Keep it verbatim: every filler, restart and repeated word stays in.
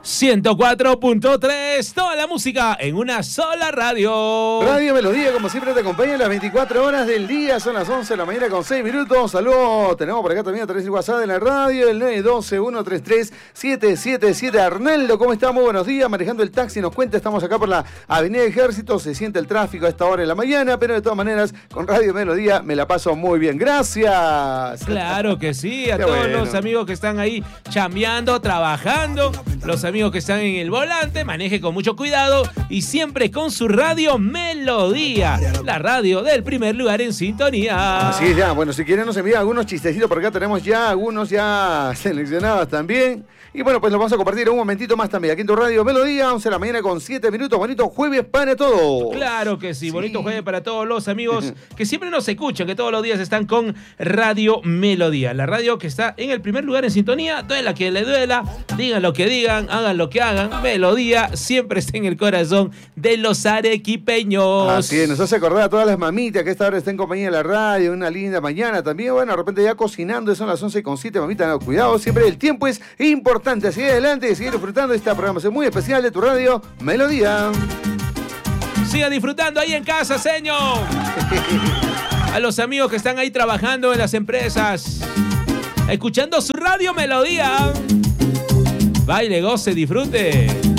ciento cuatro punto tres, toda la música en una sola radio. Radio Melodía, como siempre, te acompaña las veinticuatro horas del día. Son las once de la mañana con seis minutos. Saludos, tenemos por acá también a través del WhatsApp de la radio, el nueve uno dos, uno tres tres, siete siete siete. Arnaldo, ¿cómo está? Muy buenos días, manejando el taxi, nos cuenta, estamos acá por la Avenida Ejército, se siente el tráfico a esta hora de la mañana, pero de todas maneras, con Radio Melodía me la paso muy bien. Gracias. Claro que sí, a Qué todos bueno. los amigos que están ahí chambeando, trabajando, los amigos que están en el volante, maneje con mucho cuidado y siempre con su Radio Melodía, la radio del primer lugar en sintonía. Así es, ya. Bueno, si quieren nos envían algunos chistecitos, por acá tenemos ya algunos ya seleccionados también. Y bueno, pues los vamos a compartir un momentito más también. Aquí en tu Radio Melodía, once de la mañana con siete minutos. Bonito jueves para todos. Claro que sí, Sí. bonito jueves para todos los amigos que siempre nos escuchan, que todos los días están con Radio Melodía, la radio que está en el primer lugar en sintonía, duela que le duela, digan lo que digan, hagan lo que hagan, Melodía siempre está en el corazón de los arequipeños. Así es, nos hace acordar a todas las mamitas que a esta hora están en compañía de la radio, una linda mañana también. Bueno, de repente ya cocinando, son las once con siete, mamita, no, cuidado, siempre el tiempo es importante. Así adelante, sigue disfrutando de esta programación muy especial de tu Radio Melodía. Sigan disfrutando ahí en casa, señor. A los amigos que están ahí trabajando en las empresas, escuchando su Radio Melodía. Baile, goce, disfrute.